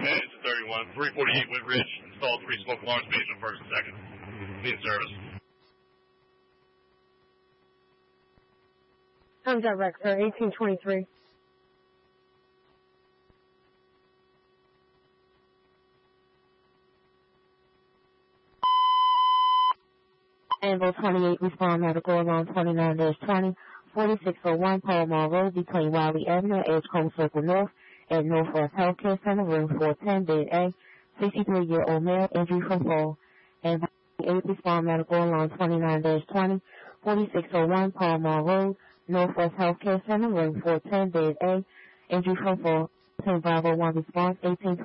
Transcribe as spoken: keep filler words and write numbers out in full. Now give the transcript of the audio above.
Managed at thirty-one, three forty-eight Woodbridge, installed three smoke alarms, patient first and second. Be in service. I'm direct, sir, eighteen twenty-three. Anvil twenty-eight, respond medical alarm twenty-nine dash twenty, forty-six oh one Palomar Road between Wiley Avenue, Edgecombe Circle North, at Northwest Healthcare Center, room four ten, bed A, sixty-three-year-old male, injury from fall. Anvil twenty-eight, respond medical alarm twenty-nine dash twenty, forty-six oh one Palomar Road, Northwest Healthcare Center, room four ten, bed A, injury from fall. ten five oh one response, eighteen